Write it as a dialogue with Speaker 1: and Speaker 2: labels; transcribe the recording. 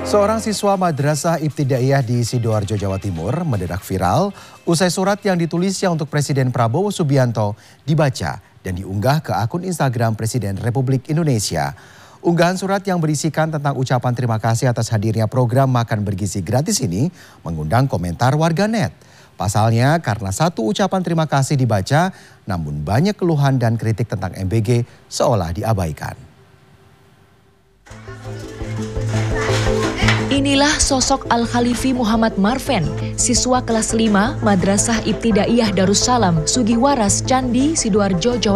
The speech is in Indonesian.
Speaker 1: Seorang siswa Madrasah Ibtidaiyah di Sidoarjo, Jawa Timur mendadak viral usai surat yang ditulisnya untuk Presiden Prabowo Subianto dibaca dan diunggah ke akun Instagram Presiden Republik Indonesia. Unggahan surat yang berisikan tentang ucapan terima kasih atas hadirnya program makan bergizi gratis ini mengundang komentar warganet. Pasalnya karena satu ucapan terima kasih dibaca, namun banyak keluhan dan kritik tentang MBG seolah diabaikan.
Speaker 2: Inilah sosok Al-Khalifi Muhammad Marven, siswa kelas 5 Madrasah Ibtidaiyah Darussalam, Sugiwaras, Candi, Sidoarjo, Jawa